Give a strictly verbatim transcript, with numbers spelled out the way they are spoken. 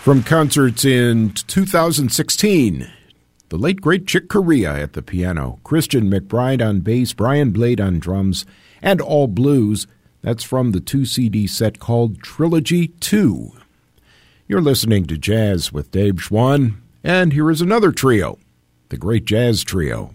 From concerts in two thousand sixteen, the late, great Chick Corea at the piano, Christian McBride on bass, Brian Blade on drums, and all blues. That's from the two-C D set called Trilogy two. You're listening to Jazz with Dave Schwann, and here is another trio, the Great Jazz Trio.